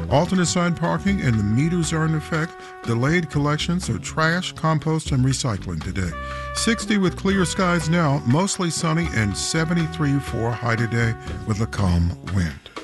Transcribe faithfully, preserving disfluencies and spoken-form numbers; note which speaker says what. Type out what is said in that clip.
Speaker 1: Alternate side parking and the meters are in effect. Delayed collections of trash, compost, and recycling today. sixty with clear skies now, mostly sunny, and seventy-three for a high today with a calm wind.